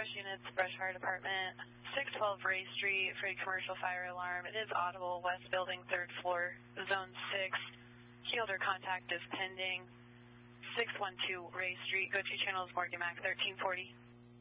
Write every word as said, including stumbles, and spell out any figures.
Brush units, Brush Fire Department, six twelve Ray Street for a commercial fire alarm. It is audible, west building, third floor, zone six. Key holder contact is pending. six one two Ray Street, go to channels Morgan Mac thirteen forty.